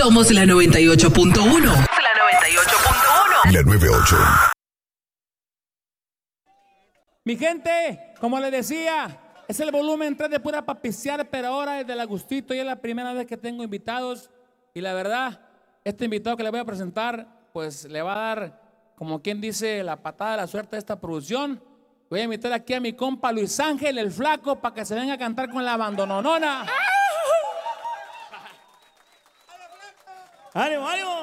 Somos la 98.1. La 98.1. La 98. Mi gente, como les decía, es el volumen 3 de pura papisear, pero ahora es del Agustito y es la primera vez que tengo invitados. Y la verdad, este invitado que les voy a presentar, pues le va a dar, como quien dice, la patada de la suerte de esta producción. Voy a invitar aquí a mi compa Luis Ángel, el flaco, para que se venga a cantar con la abandononona. ¡Ánimo, ánimo!